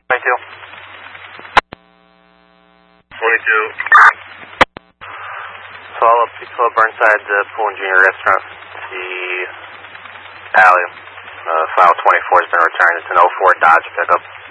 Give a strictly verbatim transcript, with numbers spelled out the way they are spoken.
twenty-two. twenty-two. Follow up to Club Burnside, the Pool and Junior Restaurant. See Alley. Uh, file twenty-four has been returned. It's an oh four Dodge pickup.